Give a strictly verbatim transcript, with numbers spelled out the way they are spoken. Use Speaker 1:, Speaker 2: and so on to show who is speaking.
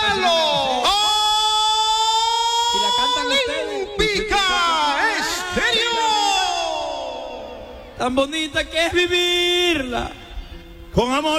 Speaker 1: Lalo.
Speaker 2: Y la cantan ustedes.
Speaker 1: Olímpica Estéreo.
Speaker 2: Tan bonita que es vivirla.
Speaker 1: Con amor.